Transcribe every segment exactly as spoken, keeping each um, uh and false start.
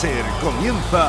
Láser comienza.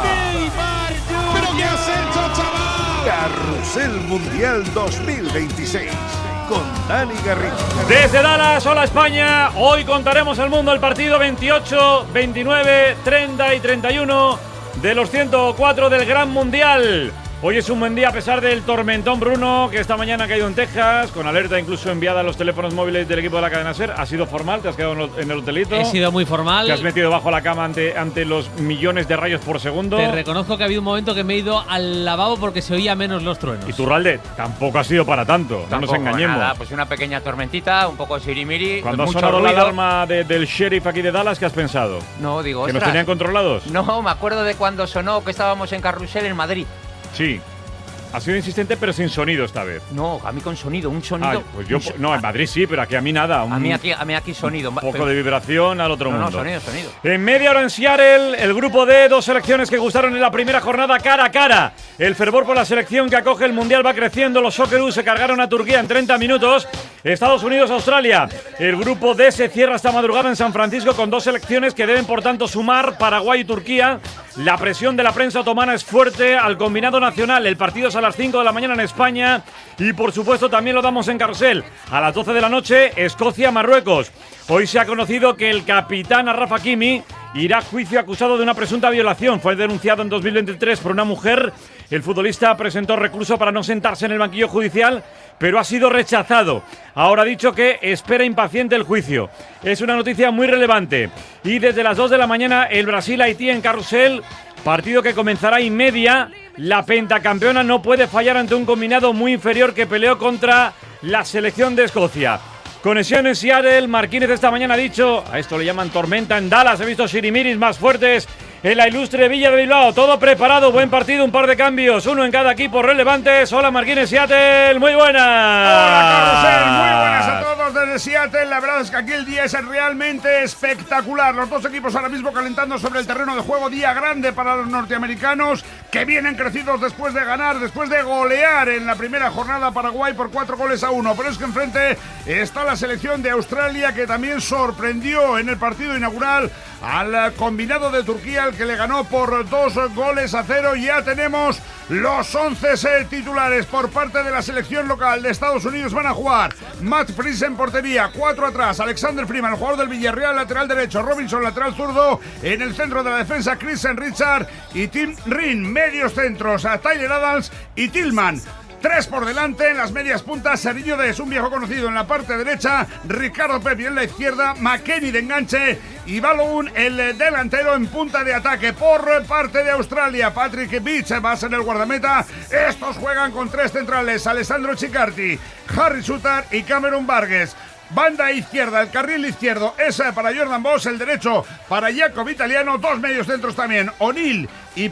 ¿Pero qué has hecho, chaval? Carrusel Mundial dos mil veintiséis con Dani Garrido. Desde Dallas, hola España. Hoy contaremos al mundo el partido veintiocho, veintinueve, treinta y treinta y uno de los ciento cuatro del Gran Mundial. Hoy es un buen día a pesar del tormentón Bruno que esta mañana ha caído en Texas, con alerta incluso enviada a los teléfonos móviles del equipo de la cadena SER. ¿Ha sido formal? ¿Te has quedado en el hotelito? He sido muy formal. ¿Te has metido bajo la cama ante, ante los millones de rayos por segundo? Te reconozco que ha habido un momento que me he ido al lavabo porque se oía menos los truenos. Y Turralde, tampoco ha sido para tanto, Tampoco, no nos engañemos. Nada, pues una pequeña tormentita, un poco sirimiri. Cuando ha mucho sonado ruido. la alarma de, del sheriff aquí de Dallas, ¿qué has pensado? No, digo, ¿Que nos ostras. tenían controlados? No, me acuerdo de cuando sonó que estábamos en Carrusel en Madrid. Sí. Ha sido insistente, pero sin sonido esta vez. No, a mí con sonido, un sonido. Ah, pues yo, un so- no, en Madrid sí, pero aquí a mí nada. Un, A mí aquí, a mí aquí sonido. un poco de vibración al otro No, no, mundo. sonido, sonido. En media hora en Seattle, el grupo D, dos selecciones que gustaron en la primera jornada cara a cara. El fervor por la selección que acoge el Mundial va creciendo. Los Socceroos se cargaron a Turquía en treinta minutos. Estados Unidos, Australia. El grupo D se cierra esta madrugada en San Francisco con dos selecciones que deben por tanto sumar, Paraguay y Turquía. La presión de la prensa otomana es fuerte al combinado nacional. El partido es a las cinco de la mañana en España y por supuesto también lo damos en Carrusel. A las doce de la noche, Escocia-Marruecos. Hoy se ha conocido que el capitán Achraf Hakimi irá a juicio acusado de una presunta violación. Fue denunciado en dos mil veintitrés por una mujer. El futbolista presentó recurso para no sentarse en el banquillo judicial, pero ha sido rechazado. Ahora ha dicho que espera impaciente el juicio. Es una noticia muy relevante. Y desde las dos de la mañana, el Brasil-Haití en Carrusel. Partido que comenzará y media. La pentacampeona no puede fallar ante un combinado muy inferior que peleó contra la selección de Escocia. Conexión en Seattle. Marquínez esta mañana ha dicho, a esto le llaman tormenta en Dallas. He visto shirimiris más fuertes en la ilustre Villa de Bilbao. Todo preparado, buen partido, un par de cambios, uno en cada equipo relevantes. Hola Marquínez, Seattle, muy buenas. Hola Carrusel, muy buenas a todos desde Seattle. La verdad es que aquí el día es realmente espectacular. Los dos equipos ahora mismo calentando sobre el terreno de juego. Día grande para los norteamericanos que vienen crecidos después de ganar, después de golear en la primera jornada a Paraguay por cuatro goles a uno. Pero es que enfrente está la selección de Australia que también sorprendió en el partido inaugural al combinado de Turquía, al que le ganó por dos goles a cero. Ya tenemos los once titulares por parte de la selección local de Estados Unidos. Van a jugar Matt Fries en portería, cuatro atrás, Alexander Freeman, el jugador del Villarreal, lateral derecho, Robinson, lateral zurdo, en el centro de la defensa Christian Richard y Tim Rin, medios centros, a Tyler Adams y Tillman. Tres por delante, en las medias puntas, Seriño Dest, un viejo conocido en la parte derecha, Ricardo Pepi en la izquierda, McKennie de enganche y Balogun, el delantero en punta de ataque. Por parte de Australia, Patrick Beach va a ser el guardameta. Estos juegan con tres centrales, Alessandro Ciccardi, Harry Sutar y Cameron Vargas. Banda izquierda, el carril izquierdo, esa para Jordan Boss, el derecho para Jacob Italiano, dos medios centros también, O'Neill y